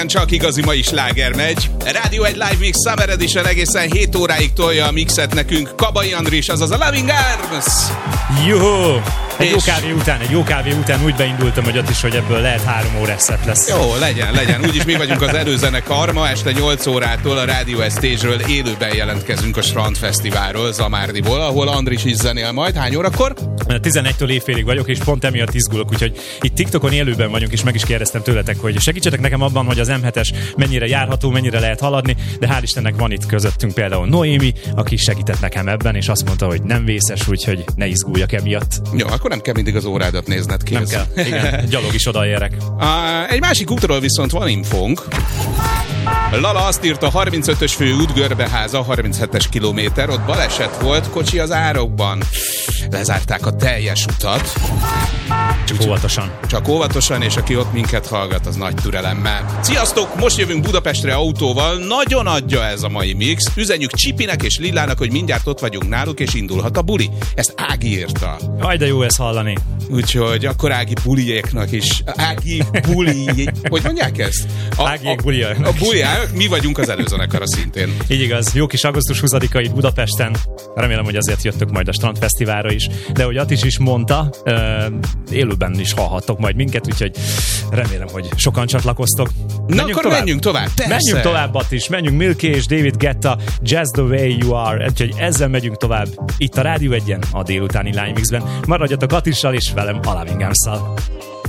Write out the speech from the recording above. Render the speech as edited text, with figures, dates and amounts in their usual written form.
Csak igazi mai sláger megy. Rádió egy Live Mix Summer Edition egészen 7 óráig tolja a mixet nekünk Kabai Andris, azaz a Loving Arms. Jó! Egy jó kávé után úgy beindultam, hogy ott is, hogy ebből lehet 3 órás szett lesz. Jó, legyen. Úgyis mi vagyunk az előzenekar. Ma este 8 órától a Radio Stage-ről élőben jelentkezünk a Strand Fesztiválról, Zamárdiból, ahol Andris is zenél majd. Hány órakor? 11-től éjfélig vagyok, és pont emiatt izgulok, úgyhogy itt TikTokon élőben vagyunk, és meg is kérdeztem tőletek, hogy segítsetek nekem abban, hogy az M7-es mennyire járható, mennyire lehet haladni, de hál' Istennek van itt közöttünk például Noémi, aki segített nekem ebben, és azt mondta, hogy nem vészes, úgyhogy ne izguljak emiatt. Jó, akkor nem kell mindig az órádat nézned ki. Nem kell, igen, gyalog is odaérek. Egy másik útról viszont van infónk. Lala azt írta, 35-ös fő út Görbeháza, 37-es kilométer, ott baleset volt, kocsi az árokban. Lezárták a teljes utat. Csak óvatosan, és aki ott minket hallgat, az nagy türelemmel. Sziasztok! Most jövünk Budapestre autóval, nagyon adja ez a mai mix. Üzenjük Csipinek és Lillának, hogy mindjárt ott vagyunk náluk, és indulhat a buli. Ezt Ági írta. Aj, de jó ezt hallani. Úgyhogy akkor Ági buliéknak is. Ági buli... Hogy mondják ezt? Ágiék buliáknak. A buliáknak, mi vagyunk az előzenekara szintén. Így igaz. Jó kis augusztus 20-ai Budapesten. Remélem, hogy azért jöttök majd a Strand Fesztiválra is. De hogy Attis is mondta, élőben is hallhattok majd minket, úgyhogy remélem, hogy sokan csatlakoztok. Na akkor menjünk tovább. Persze. Menjünk tovább, Attis. Menjünk Milky és David Guetta, Just the Way You Are. Úgyhogy ezzel megyünk tovább. Itt a Rádió 1-en, a délutáni Live Mixben. Maradjatok Attissal és velem a Loving Arms-szal.